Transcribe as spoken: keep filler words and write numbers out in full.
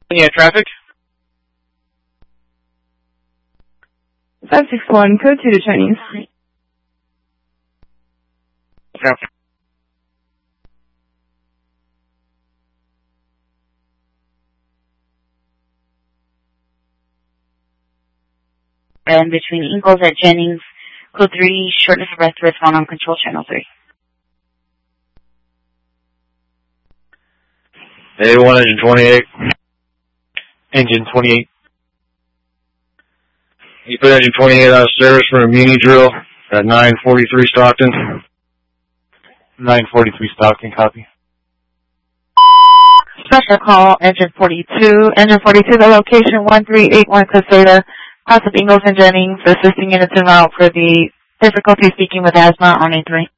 Yeah, traffic. five six one, code two to Chinese. Traffic. And between Ingalls at Jennings, code three, shortness of breath, respond on control channel three. A one, engine twenty-eight. Engine twenty-eight. You put engine twenty-eight out of service for a muni drill at nine forty-three Stockton. nine forty-three Stockton, copy. Special call, engine forty-two. Engine forty-two, the location one three eight one Caseta, house of Ingalls and Jennings, assisting units en route for the difficulty speaking with asthma on A three.